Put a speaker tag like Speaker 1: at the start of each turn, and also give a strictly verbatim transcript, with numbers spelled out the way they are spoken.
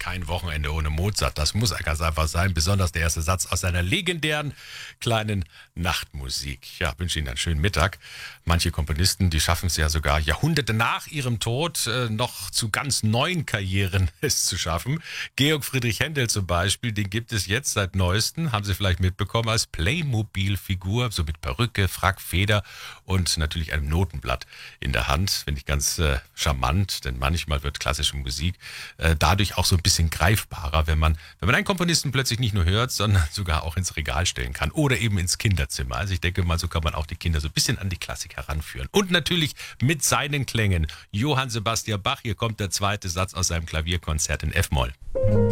Speaker 1: kein Wochenende ohne Mozart. Das muss ganz einfach sein. Besonders der erste Satz aus seiner legendären kleinen Nachtmusik. Ja, wünsche Ihnen einen schönen Mittag. Manche Komponisten, die schaffen es ja sogar Jahrhunderte nach ihrem Tod äh, noch zu ganz neuen Karrieren es zu schaffen. Georg Friedrich Händel zum Beispiel, den gibt es jetzt seit neuestem, haben Sie vielleicht mitbekommen, als Playmobil-Figur, so mit Perücke, Frack, Feder und natürlich einem Notenblatt in der Hand. Finde ich ganz äh, charmant, denn manchmal wird klassische Musik äh, dadurch auch so ein bisschen greifbarer, wenn man, wenn man einen Komponisten plötzlich nicht nur hört, sondern sogar auch ins Regal stellen kann oder eben ins Kinderzimmer. Also ich denke mal, so kann man auch die Kinder so ein bisschen an die Klassik heranführen. Und natürlich mit seinen Klängen. Johann Sebastian Bach, hier kommt der zweite Satz aus seinem Klavierkonzert in F-Moll.